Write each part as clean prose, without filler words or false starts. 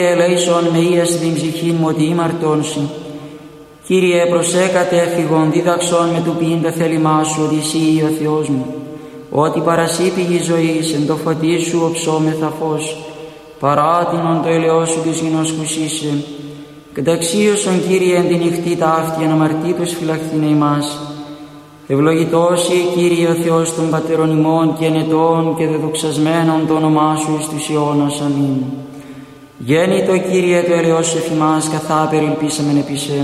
ελέησον με ίας την ψυχήν μου ότι ήμαρτόνσι. Κύριε, προσέκατε έφυγον, δίδαξον με του ποιήντα θέλημά σου ότι εσύ ο Θεός μου. Ότι παρασύ πηγή ζωής, εν το φωτί σου οψόμεθα φως. Παράτηνον το ελαιό σου της γινός χουσίσε. Καταξίωσον, Κύριε, εν τη νυχτή ταύτη, αναμαρτήτως φυλαχθήνε ημάς. Ευλογητός Κύριε ο Θεός των πατέρων ημών και ενετών και δεδοξασμένων το όνομά σου εις τους αιώνας. Αμήν. Γέννητο, Κύριε, το ελαιός σου εφημάς, καθά περιελπίσαμεν επί σε.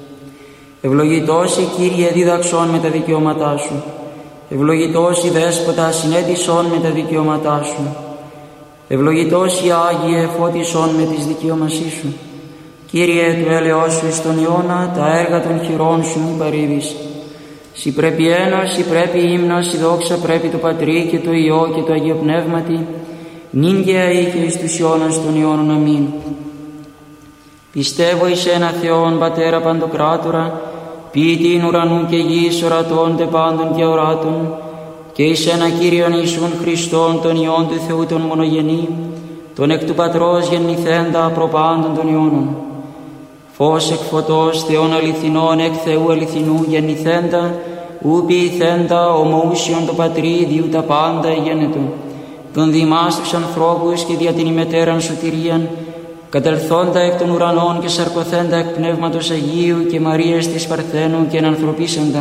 Ευλογητός Κύριε, δίδαξον με τα δικαιώματά σου. Ευλογητός Δέσποτα, συνέτησον με τα δικαιώματά σου. Ευλογητός Άγιε, φώτισον με τις δικαιώμασή σου. Κύριε, το έλεος σου εις τον αιώνα, τα έργα των χειρών σου μου παρήδεις. Συ πρέπει ένος, συ πρέπει ύμνος, συ δόξα πρέπει το Πατρί και το Υιό και το Αγίο Πνεύματι, νυν και αεί και εις τους αιώνας των αιώνων. Αμήν. Πιστεύω εις ένα Θεόν, Πατέρα Παντοκράτορα, ποιητήν ουρανού και γης, ορατών τε πάντων και οράτων, και εις ένα Κύριον Ιησούν Χριστόν, τον Υιόν του Θεού τον μονογενή, τον εκ του Πατρός γεννηθέντα προπάντων των αιώνων. Φως εκ φωτός, Θεόν αληθινών, εκ Θεού αληθινού γεννηθέντα, ου ποιηθέντα, ομοούσιον το Πατρί, διού τα πάντα γένετο. Τον διημάς τους ανθρώπους και δια την ημετέραν σωτηρίαν, κατελθόντα εκ των ουρανών και σαρκωθέντα εκ Πνεύματος Αγίου και Μαρίας της Παρθένου και ενανθρωπίσαντα.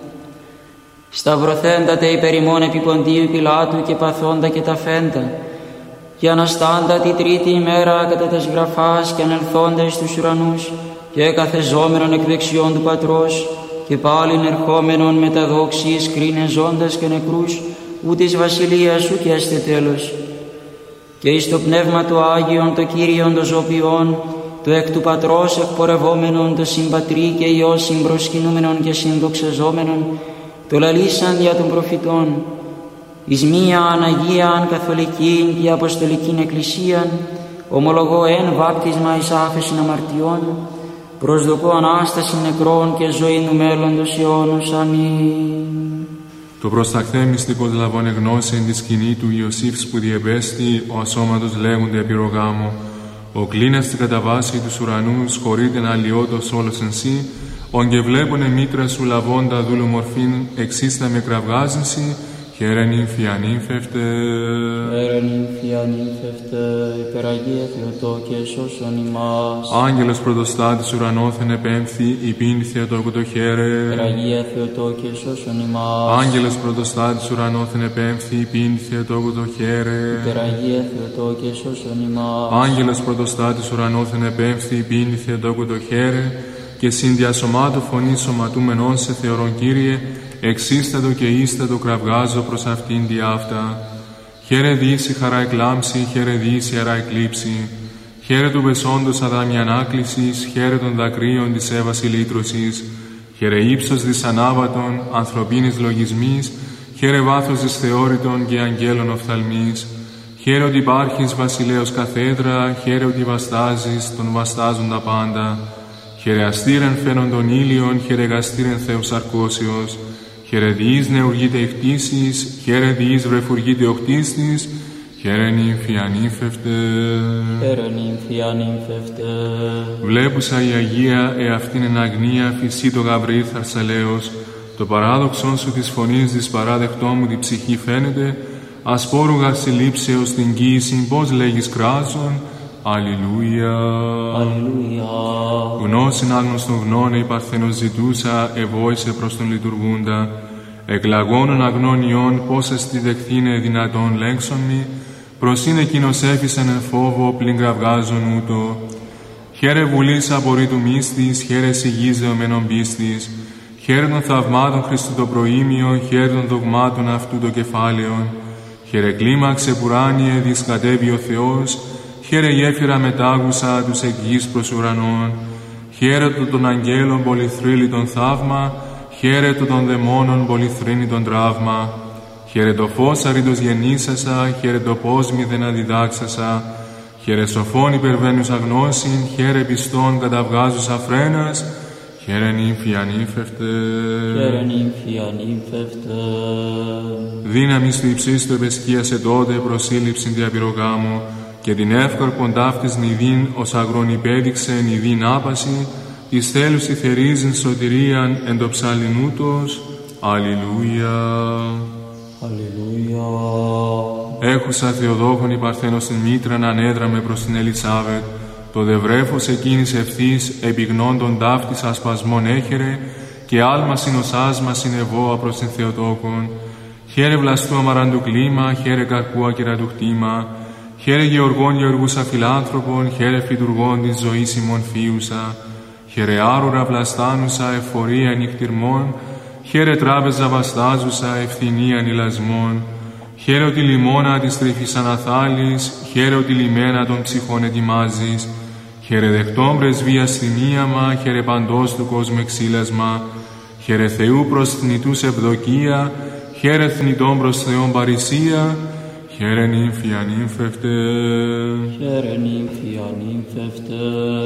Σταυρωθέντα τε υπερ ημών επί Ποντίου Πιλάτου και παθόντα και ταφέντα, και αναστάντα τη τρίτη ημέρα κατά τας γραφάς και ανελθόντα εις τους ουρανούς και καθεζόμενον εκ δεξιών του Πατρός και πάλιν ερχόμενον με τα δόξης κρίνε ζώντας και νεκρούς, ου της βασιλείας σου και έστε τέλος. Και εις το Πνεύμα του Άγιον το Κύριον το ζωπιόν, το εκ του Πατρός εκπορευόμενον, το συμπατρί και Υιός συμπροσκυνούμενον και συνδοξαζόμενον, το λαλήσαν δια των προφητών, εις μίαν Αγίαν Καθολικήν και Αποστολικήν Εκκλησίαν, ομολογώ εν βάπτισμα εις άφεσιν αμαρτιών, προσδοκώ Ανάσταση νεκρών και ζωή του μέλλοντος αιώνος. Αμήν. Το προσταχθέ μυστικός λαβών εγνώση εν τη σκηνή του Ιωσήφ που διεπέστη, ο ασώματος λέγονται επιρογάμο. Ο κλίνας την κατά βάση τους ουρανούς, χωρείται να αλλοιώτος όλος εν σύ, ον και βλέπουνε μήτρα σου λαβώντα δούλου μορφήν, εξίστα με κραυγάζεσι, χαίρεν νυμφιανύμφευτε. Χαίρεν νυμφιανύμφευτε, υπεραγία Θεοτόκε σώσον ημάς. Άγγελος πρωτοστάτης ουρανόθεν επέμφθη, υπήν Θεοτόκου το χαίρε. Υπεραγία Θεοτόκε σώσον ημάς. Άγγελος πρωτοστάτης ουρανόθεν επέμφθη, υπήν Θεοτόκου το χαίρε. Υπεραγία Θεοτόκε σώσον ημάς. Άγγελος πρωτοστάτης ουρανόθεν επέμφθη, υπήν Θεοτόκου το χαίρε. Και συνδιασωμάτου φωνή σωματούμενον σε θεωρών Κύριε, εξίστατο και ίστατο κραυγάζω προς αυτήν διάφτα. Χαίρε δύση χαρά εκλάμψη, χαίρε δύση αρά εκλείψη. Χαίρε του πεσόντος αδάμια ανάκλησης, χαίρε των δακρύων της έβαση λύτρωσης. Χαίρε ύψος δυσανάβατον, ανθρωπίνης λογισμής, χαίρε βάθος της θεώρητων και αγγέλων οφθαλμής. Χαίρε ότι υπάρχεις βασιλέως καθέδρα, χαίρε ότι βαστάζεις, τον βαστάζουν τα πάντα. Χαίρε αστήρεν φαίνον των ήλιων, χαίρε γαστήρεν Θεός αρκώσεως. Χαίρε διείς νεουργείται ηχτήσεις, χαίρε διείς βρεφουργείται ο χτίστης, χαίρε νυμφιανύμφευτε. Χαίρε νυμφιανύμφευτε. Βλέπουσα η Αγία εαυτήν εν αγνία φυσί το Γαβρίλ θαρσαλέως, το παράδοξον σου της φωνής της παράδεκτό μου τη ψυχή φαίνεται, ασπόρουγα συλλήψεως την κοίηση, πώς λέγεις κράζον, Αλληλούια. Αλληλούια. Γνώσιν άγνωστον γνώνε η Παρθένος ζητούσα, ευόησε προς τον λειτουργούντα. Εκλαγώνων αγνών ιών, πώς εστι δεχθήνε δυνατόν λέξον μη, προς είναι εκείνος έφυσεν εν φόβο, πλην κραυγάζον ούτω. Χαίρε βουλής απορρίτου μίστης, χαίρε σιγής δεωμένων πίστης, χαίρε των θαυμάτων Χριστού το προήμιο, χαίρε των δογμάτων αυτού το κεφάλαιον. Χαίρε κλίμαξε πουράνιε, δισκατεύει ο Θεός, χαίρε γέφυρα μετάγουσα τους εκ γης προς ουρανών, χαίρε το των αγγέλων πολυθρύλιτον θαύμα, χαίρε το των δαιμόνων πολυθρύνητον τραύμα, χαίρε το φως αρρήτως γεννήσασα, χαίρε το πώς μη δεν αδιδάξασα, χαίρε σοφών υπερβαίνουσα γνώσιν, χαίρε πιστών καταβγάζουσα φρένας, χαίρε νυμφιανύμφευτε. Χαίρε νυμφιανύμφευτε. Δύναμις του υψίστου επεσκίασε τότε προσήλυψην διαπυρογάμου, και την εύκαρπον ταύτης νηδίν ως αγρόν υπέδειξε νηδίν άπαση, εις θέλουσι θερίζειν σωτηρίαν εν το ψαλινούτος. Αλληλούια. Αλληλούια. Έχουσα Θεοδόχον η Παρθένος την μήτραν ανέδραμε προς την Ελισάβετ, το δευρέφος εκείνης ευθύς επιγνώντων ταύτης ασπασμών έχερε, και άλμα συνοσάσμα συνεβόα προς την Θεοτόκον. Χαίρε βλαστού αμαραντου κλίμα, χαίρε καρπού ακυραντου χτήμα, χαίρε γεωργών γεωργούσα φιλάνθρωπων, χαίρε φυτουργών της ζωής ημών φίουσα, χαίρε άρουρα βλαστάνουσα εφορία νυχτυρμών, χαίρε τράπεζα βαστάζουσα ευθυνία νηλασμών, χαίρε ότι λιμώνα της τρυφής αναθάλης, χαίρε ότι λιμένα των ψυχών ετοιμάζεις, χαίρε δεχτών πρεσβεία θυμίαμα, χαίρε παντός του κόσμου εξήλασμα, χαίρε Θεού προς θνητούς ευδοκία, χαίρε θνητών προς Θεόν παρησία, χαίρε νύμφη ανύμφευτε. Χαίρε νύμφη ανύμφευτε.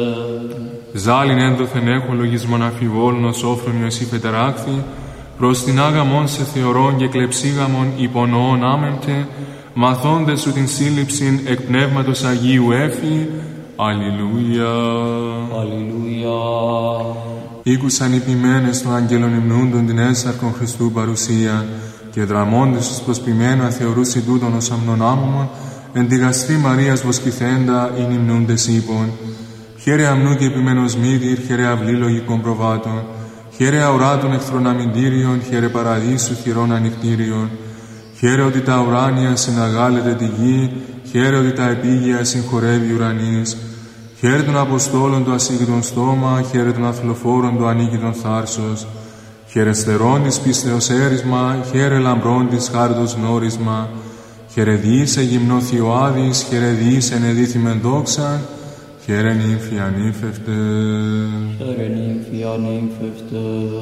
Ζάλιν ένδοθεν έχω λογισμον αφιβόλων ως όφρονιο εσύ φετεράκθη, προς την άγαμον σε θεωρών και κλεψίγαμον υπονοών άμεμπτε, μαθώντες σου την σύλληψην εκ πνεύματος Αγίου έφη. Αλληλούια. Αλληλούια. Ήκουσαν οι ποιμένες των αγγέλων υμνούντων την έσαρκον Χριστού παρουσία, και δραμώντες τους προσποιμένου αθεωρούσι τούτον ως αμνονάμωμον, εν τη γαστρή Μαρίας βοσκηθέντα ειν υμνούντες ύπων. Χαίρε αμνού και επιμένος μύτηρ, χαίρε αυλή λογικών προβάτων, χαίρε αουράτων εχθρών αμυντήριων, χαίρε παραδείσου χειρών ανοιχτήριων. Χαίρε ότι τα ουράνια συναγάλεται τη γη, χαίρε ότι τα επίγεια συγχωρεύει ουρανής. Χαίρε των Αποστόλων το ασύγκριτον στόμα, χαίρε των αθλοφόρων το ανίκητον θάρσος. Χαίρε στερών της πίστεως έρισμα, χαίρε λαμπρών της χάριτος γνώρισμα. Χαίρε διήσε γυμνό Θειοάδης, χαίρε διήσε ενεδίθημεν δόξα, χαίρε νύμφη ανύμφευτε. Χαίρε νύμφη ανύμφευτε.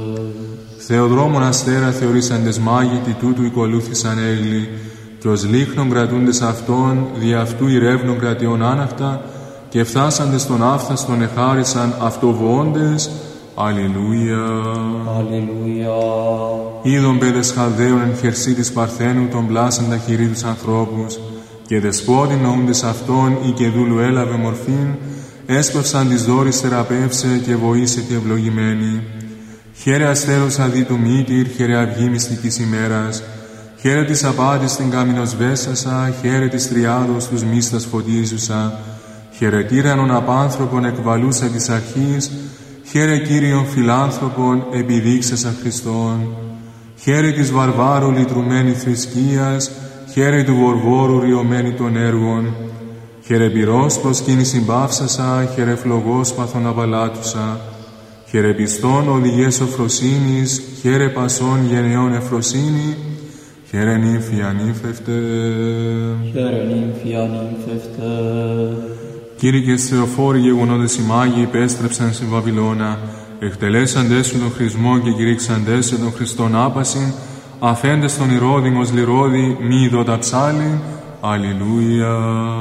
Θεοδρόμων αστέρα θεωρήσαντες μάγητοι τούτου οικολούθησαν έγλοι, και ως λίχνων κρατούντες αυτών, δι' αυτού ηρεύνων κρατιών άναχτα, και φτάσαντες τον άφθαστον εχάρισαν αυτοβοώντες. Αλληλούια. Αλληλούια. Είδον παιδες Χαλδαίων εν χερσί της Παρθένου των πλάσαντα χειρί τους ανθρώπους, και δεσπότην νοούντες αυτών ή και δούλου έλαβε μορφήν, έσπευσαν της δόρης θεραπεύσε και βοήσε τη ευλογημένη. Χαίρε αστέρος αδί του μύτηρ, χαίρε αυγή μυστικής ημέρας, χαίρε της απάτης την κάμινος βέσασα, χαίρε της τριάδος τους μίστας φωτίζουσα, χαίρε τύρανον απάνθρωπον εκβαλούσα της αρχής, χαίρε Κύριον φιλάνθρωπον επιδείξασα Χριστόν. Χαίρε της βαρβάρου λυτρουμένη θρησκείας, χαίρε του βορβόρου ριωμένη των έργων. Χαίρε πυρός προσκύνησιν παύσασα, χαίρε φλογός παθον απαλάτουσα. Χαίρε πιστών οδηγές σοφροσύνης, χαίρε πασών γενεών εφροσύνη, χαίρε νύμφη ανύμφευτε. Χαίρε νύμφη ανύμφευτε. Κήρυκες Θεοφόροι γεγονότες οι μάγοι υπέστρεψαν στη Βαβυλώνα, εκτελέσαντες σου τον χρησμό και κηρύξαντες σε τον Χριστόν άπασιν, αφέντες τον Ηρώδημος λιρόδη μη ειδώτα ψάλιν. Αλληλούια.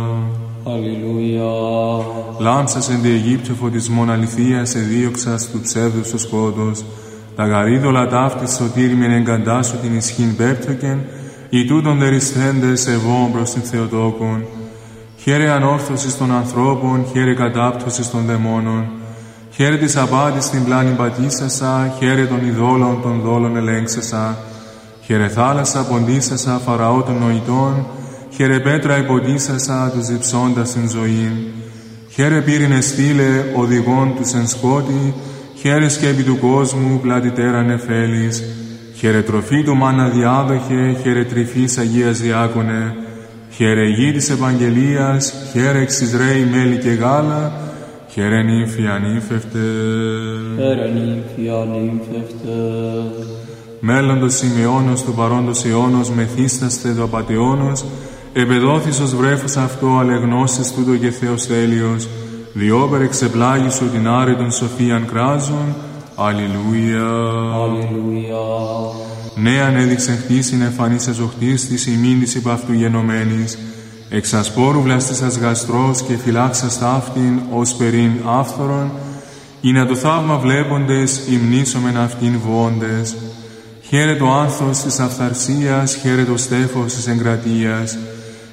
Αλληλούια. Λάμψας εν τη Αιγύπτιο φωτισμόν αληθείας εδίωξας του ψεύδους στο σκότος, τα γαρίδωλα ταύτης σωτήριμεν εγκαντάσου την ισχύν πέπτωκεν, οι τούτον δερισθέντες ευών προς την Θεοτόκον. Χαίρε ανόρθωσης των ανθρώπων, χαίρε κατάπτωσης των δαιμόνων. Χαίρε της απάτης την πλάνη πατήσασα, χαίρε των ειδόλων των δόλων ελέγξασα. Χαίρε θάλασσα ποντίσασα, φαραώ των νοητών, χαίρε πέτρα υποτίσασα, τους διψώντας την ζωήν. Χαίρε πύρινε στήλε, οδηγών τους εν σκότη, χαίρε σκέπη του κόσμου, πλατητέρα νεφέλης. Χαίρε τροφή του μάνα διάδοχε, χαίρε τρυφής Αγίας Διάκονε. Χαίρε γη της Ευαγγελίας, χαίρε εξισραίοι μέλι και γάλα, χαίρε νύμφη ανύμφευτε. Χαίρε νύμφη ανύμφευτε. Μέλλοντος σημειώνος του παρόντος αιώνος, μεθύσταστε το απατεώνος, επεδόθης ως βρέφος αυτό, αλεγνώσεις τούτο και Θεός τέλειος, διόπερ εξεπλάγησου την άρετον σοφίαν κράζων. Αλληλούια. Αλληλούια. Νέαν έδειξε χτίσιν εμφανής εζοχτής της ημίν της υπ' αυτού γενομένης, εξασπόρου βλαστήσας γαστρός και φυλάξας ταύτην ως περίν άφθορον, ή να το θαύμα βλέποντες υμνήσομεν αυτήν βοώντες. Χαίρε το άνθος της αυθαρσίας, χαίρε το στέφος της εγκρατείας,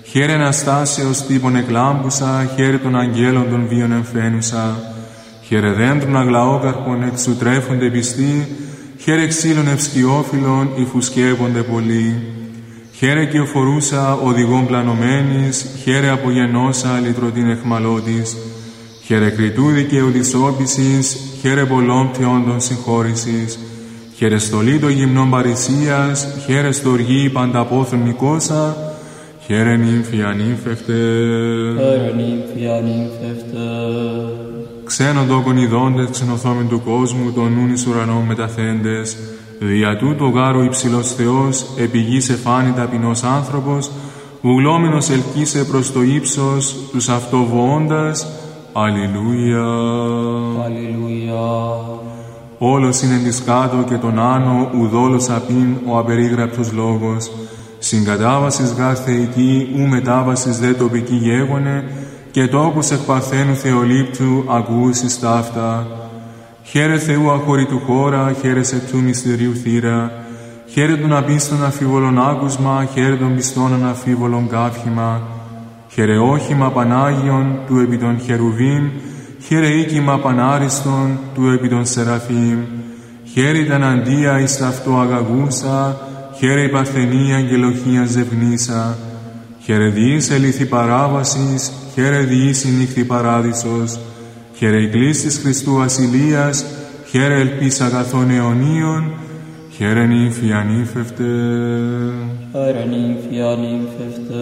χαίρε Αναστάσεως τύπων εκλάμπουσα, χαίρε των αγγέλων των βίων εμφαίνουσα, χαίρε δέντρων αγλαόκαρπων εξ ου τρέφονται πιστοί, χαίρε ξύλων ευσκιόφυλλων υφουσκεύονται πολλοί. Χαίρε κυοφορούσα οδηγών πλανωμένης, χαίρε απογενώσα λυτρωτήν εχμαλώτης, χαίρε κριτού δικαίου της όπισης, χαίρε πολλών πτιόντων συγχώρησης, χαίρε στολή των γυμνών παρησίας, χαίρε στοργή πανταπόθων Νικόσα, χαίρε νύμφη ανύμφευτε. Χαίρε νύμφη ανύμφευτε. Ξένον τόκον ειδώντες ξενοθόμην του κόσμου, των νουν εις ουρανών μεταθέντες, δια τούτο γάρου υψηλός Θεός, επί γης εφάνη ταπεινός άνθρωπος, βουλόμενος ελκύσε προς το ύψος, τους αυτοβοώντας. Αλληλούια. Αλληλούια. Όλος είναι της κάτω και τον άνω, ουδόλος απειν ο απερίγραπτος λόγος. Συγκατάβασης γάρ θεϊκή, ου μετάβασης δε τοπική γέγονε, και τόπους εκ παρθένου Θεολήπτου ακούσεις ταύτα. Χαίρε Θεού αχωρητού χώρα, χαίρε σε του μυστηρίου θύρα, χαίρε των απίστων αφίβολων άκουσμα, χαίρε των πιστών αναφίβολων κάφημα, χαίρε όχημα Πανάγιον του επί των χερουβίμ, χαίρε οίκημα Πανάριστον του επί των Σεραφείμ, χαίρε τα αντία εις ταυτό αγαγούσα, χαίρε η παρθενία αγγελοχία ζευνήσα, χαίρε διείς ελήθη παράβασης, χαίρε διείς η νύχτη παράδεισος, χαίρε η κλίστης Χριστού ασυλίας, χαίρε ελπίς αγαθών αιωνίων, χαίρε νύμφη ανύμφευτε. Χαίρε νύμφη ανύμφευτε.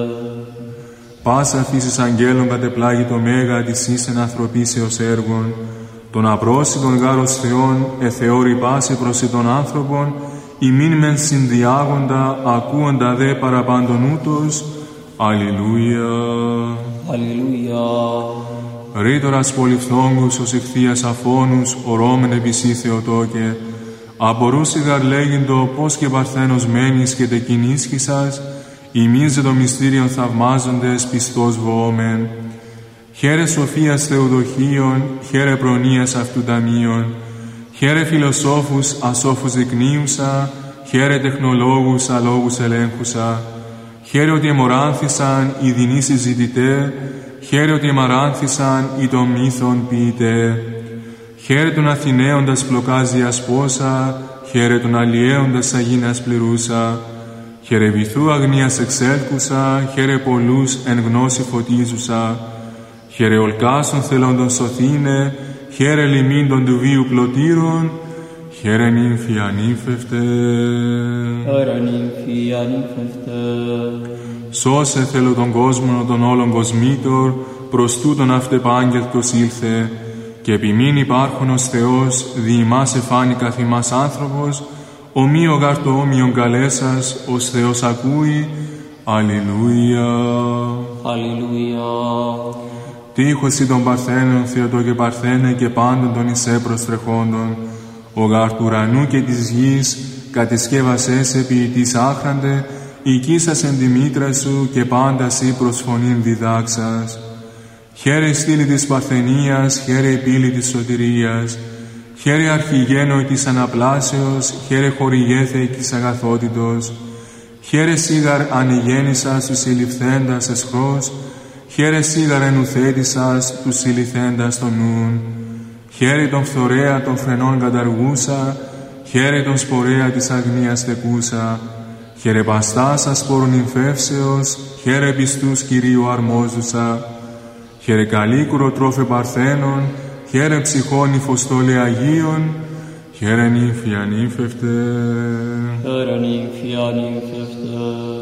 Πάσα φύσης αγγέλων κατεπλάγει το μέγα της ίσεν ανθρωπίσεως έργων, των απρόσιτων γάρος Θεών εθεώρη πάση προς των άνθρωπων, ημίν μεν συνδιάγοντα, ακούοντα δε παραπάντων ούτως. Αλληλούια. Αλληλούια. Ρήτορας πολυφθόγκους ως ηχθείας αφώνους, ορώμεν επισή Θεοτόκε, απορούσι γαρ λέγειν πώς και παρθένος μένεις και τεκειν ίσχυσας, ημείς δε το μυστήριον θαυμάζοντες πιστός βοόμεν. Χαίρε σοφίας Θεοδοχίων, χαίρε προνοίας αυτού ταμείων, χαίρε φιλοσόφους ασόφους δεικνύουσα, χαίρε τεχνολόγους αλόγους ελέγχουσα, χαίρε ότι εμοράνθησαν οι δεινοί συζητητέ, χαίρε ότι εμαράνθησαν οι των μύθων ποιητέ. Χαίρε τον Αθηναίοντας πλοκάζει ασπόσα, χαίρε τον αλλιέοντας αγίνας πληρούσα, χαίρε βυθού αγνίας εξέλκουσα, χαίρε πολλούς εν γνώση φωτίζουσα, χαίρε ολκάσων θελόντων σωθήνε, χαίρε λιμίντων του βίου πλωτήρων, χαίρε νύμφη ανύμφευτε. Χαίρε νύμφη ανύμφευτε. Σώσε θέλω τον κόσμο των όλων κοσμήτωρ, προς τούτον αυτεπάγγελτος ήλθε, και επιμήν υπάρχον ως Θεός, δι' ημάς εφάνει καθ' ημάς άνθρωπος, ομοίο γάρ το όμοιον καλέσας, ως Θεός ακούει. Αλληλούια. Αλληλούια. Τύχωση των Παρθένων, Θεοτό και Παρθένε, και πάντων των εισέ προστρεχόντων, ο γάρ του ουρανού και της γης, κατεσκεύασές ποιητής άχραντε, οικίσας εν τη μήτρα σου και πάντα σύ προς φωνήν διδάξας. Χαίρε η στήλη της Παρθενίας, χαίρε η πύλη της σωτηρίας, χαίρε αρχηγένοι της αναπλάσεως, χαίρε χορηγέθε της αγαθότητος, χαίρε σίγαρ ανηγέννησας τους συλληφθέντας εσχρός, χαίρε σίγαρ ενουθέτησας τους συλληφθέντας των νουν, χαίρε τον φθορέα των φρενών καταργούσα, χαίρε τον σπορέα της αγνίας τεκούσα, χαίρε παστάς ασπόρων νυμφεύσεως, χαίρε πιστούς Κυρίου αρμόζουσα, χαίρε καλίκουρο τρόφε Παρθένων, χαίρε ψυχών υφοστόλη Αγίων, χαίρε νύμφη ανύμφευτε. Χαίρε νύμφη ανύμφευτε.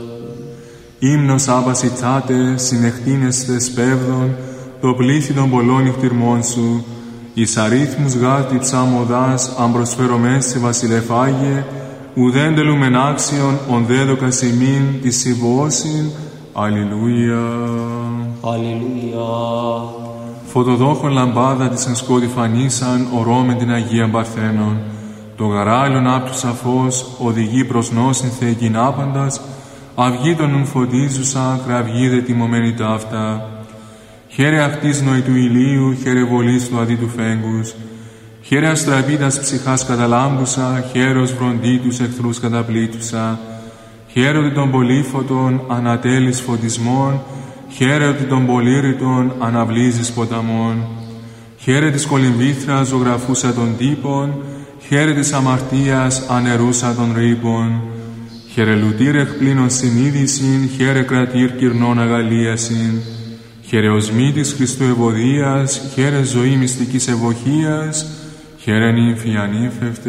Ύμνος άπασιτσάτε, συνεχτίνεστε σπέβδων, το πλήθη των πολλών νυχτυρμών σου, εις αρίθμους γάρτη ψάμοδάς, αν προσφέρομες σε βασιλεφάγε, ουδέν τελούμεν άξιον, ον δέδοκας ημίν της συμβώσιν. Αλληλούια. Αλληλούια. Φωτοδόχον λαμπάδα της εν σκότη φανίσαν, ορώμεν την Αγία Παρθένων. Το γαράλιον άπτου σαφώς, οδηγεί προς νόσιν θεϊκήν άπαντας, αυγή των νουν φωτίζουσα, κραυγή δε τιμωμένη ταύτα. Χαίρε ακτής νοητού ηλίου, χαίρε βολής του αδίτου φέγγους, χαίρε αστραπίτας ψυχάς καταλάμπουσα, χαίρος βροντί τους εχθρούς καταπλήτουσα, χαίρε ότι των πολύφωτων ανατέλεις φωτισμών, χαίρε ότι των πολύρητων αναβλύζεις ποταμών. Χαίρε της κολυμβήθρας ζωγραφούσα των τύπων, χαίρε της αμαρτίας ανερούσα των ρήπων. Χαίρε λουτήρ εκπλήνων συνείδησιν, χαίρε κρατήρ κυρνών αγαλίασιν. Χαίρε οσμή της Χριστού ευωδίας, χαίρε ζωή μυστικής ευωχίας, χαίρε νύμφη ανύμφευτε.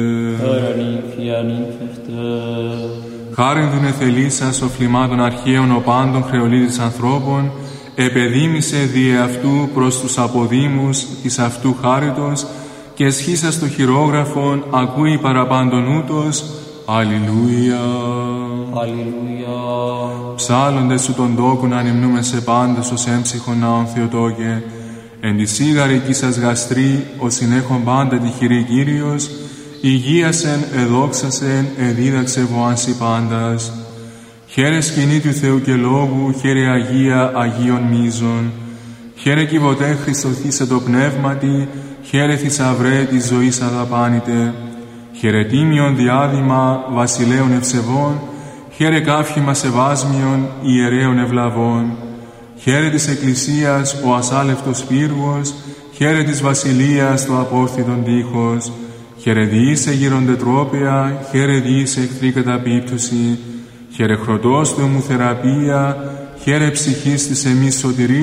Χάριν δουν εθελήσας οφλημάτων αρχαίων οπάντων χρεολίδης ανθρώπων, επεδίμησε δι' αυτού προς τους αποδήμους της αυτού χάριτος και εσχίσας το χειρόγραφον ακούει παραπάντων ούτως. Αλληλούια. Αλληλούια. Ψάλλοντες σου τον τόκον ανυμνούμε σε πάντες ως έμψυχον ναόν Θεοτόκε. Εν τη σίγαρη κι σας γαστρή, ως συνέχον πάντα τη χειρή Κύριος, υγείασεν, εδόξασεν, εδίδαξε βοάνσι πάντας. Χαίρε σκηνή του Θεού και Λόγου, χαίρε Αγία Αγίων Μίζων. Χαίρε κυβωτέ Χριστοθήσε το πνεύματι, χαίρε θησαυρέ της ζωής αδαπάνητε. Χαίρε τίμιον διάδημα βασιλέων ευσεβών, χαίρε κάφημα σεβάσμιον ιερέων ευλαβών. Χαίρε της Εκκλησίας ο ασάλευτος πύργος, χαίρε της βασιλείας το απόρθιτον τείχος. Χαίρε διήσε γυροντετρόπαια, χαίρε διήσε εχθρή καταπίπτωση. Χαίρε χρωτός του εμου θεραπεία, χαίρε ψυχής της εμείς σωτηρίας.